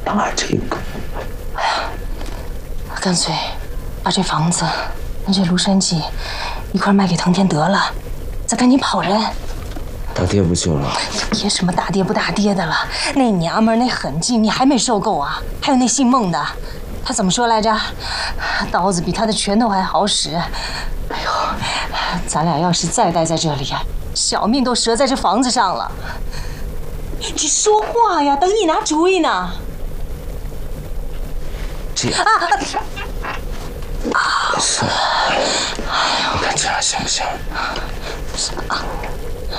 把这个， 干脆把这房子跟这庐山记一块卖给藤田得了，再赶紧跑人。 大爹不救了？ 别什么大爹不大爹的了，那娘们儿那狠劲你还没受够啊？还有那姓孟的，他怎么说来着？刀子比他的拳头还好使。哎呦，咱俩要是再待在这里呀，小命都折在这房子上了。你说话呀，等你拿主意呢。 这样是，你看这样行不行？